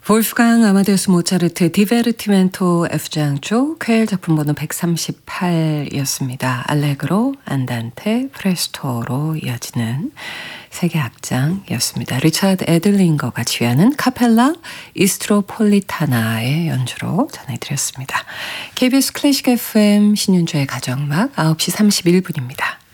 볼프강 아마데우스 모차르트 디베르티멘토 F장조 퀘일 작품 번호 138이었습니다. 알레그로, 안단테, 프레스토로 이어지는 세 개 악장이었습니다. 리차드 에들링거가 지휘하는 카펠라 이스트로폴리타나의 연주로 전해드렸습니다. KBS 클래식 FM 신윤주의 가정음악 9시 31분입니다.